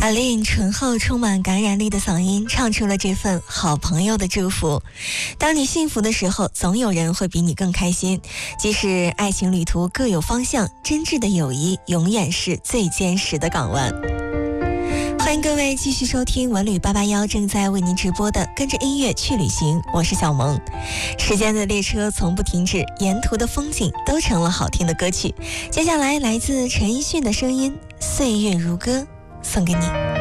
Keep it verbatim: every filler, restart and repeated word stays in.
阿令醇厚充满感染力的嗓音唱出了这份好朋友的祝福。当你幸福的时候，总有人会比你更开心。即使爱情旅途各有方向，真挚的友谊永远是最坚实的港湾。欢迎各位继续收听文旅八八幺正在为您直播的跟着音乐去旅行，我是小萌。时间的列车从不停止，沿途的风景都成了好听的歌曲。接下来来自陈奕迅的声音，岁月如歌，送给你。